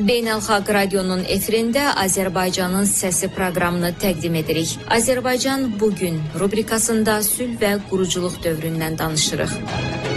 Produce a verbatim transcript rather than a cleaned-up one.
Beynəlxalq Radionun efirində Azərbaycanın səsi proqramını təqdim edirik. Azərbaycan bugün rubrikasında sülh və quruculuq dövründən danışırıq.